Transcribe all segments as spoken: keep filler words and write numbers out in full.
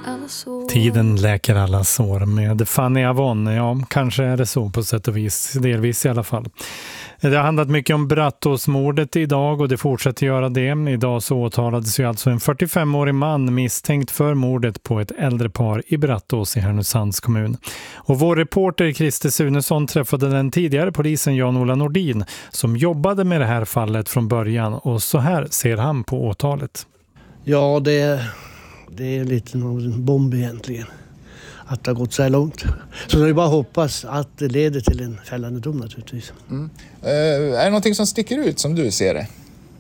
alla sår. Tiden läker alla sår med Fanny Avon. Ja, kanske är det så på sätt och vis, delvis i alla fall. Det har handlat mycket om Brattåsmordet idag och det fortsätter göra det. Idag så åtalades ju alltså en fyrtiofemårig man misstänkt för mordet på ett äldre par i Brattås i Härnösands kommun. Och vår reporter Christer Sunesson träffade den tidigare polisen Jan-Ola Nordin som jobbade med det här fallet från början, och så här ser han på åtalet. Ja, det, det är lite någon bomb egentligen. Att det har gått så här långt. Så det är bara hoppas att det leder till en fällande dom naturligtvis. Mm. Uh, är det någonting som sticker ut som du ser det?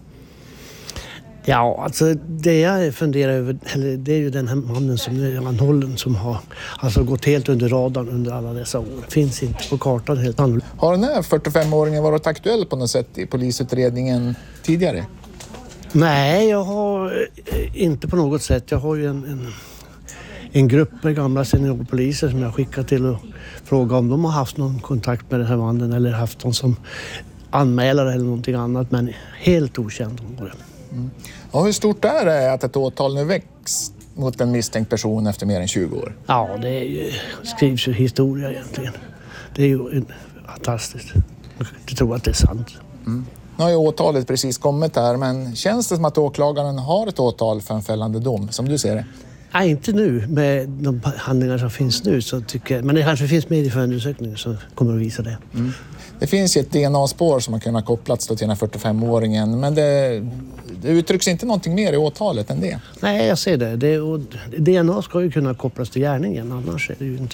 Ja, alltså det jag funderar över, eller det är ju den här mannen som är anhållen som har alltså gått helt under radarn under alla dessa år. Finns inte på kartan helt annorlunda. Har den här fyrtiofemåringen varit aktuell på något sätt i polisutredningen tidigare? Nej, jag har inte på något sätt. Jag har ju en... en En grupp med gamla seniorpoliser som jag skickat till och fråga om de har haft någon kontakt med den här mannen eller haft någon som anmälare eller någonting annat, men helt okänd om det. Mm. Och hur stort är det att ett åtal nu väcks mot en misstänkt person efter mer än tjugo år? Ja, det är ju, skrivs ju historia egentligen. Det är ju fantastiskt. Jag tror att det är sant. Mm. Nu har ju åtalet precis kommit här, men känns det som att åklagaren har ett åtal för en fällande dom, som du ser det? Nej, inte nu med de handlingar som finns nu, så tycker jag, men det kanske finns med i förundersökningen som kommer att visa det. Mm. Det finns ju ett D N A-spår som har kunnat kopplats till den här fyrtiofemåringen, men det, det uttrycks inte någonting mer i åtalet än det. Nej, jag ser det. det och D N A ska ju kunna kopplas till gärningen, annars är det ju inte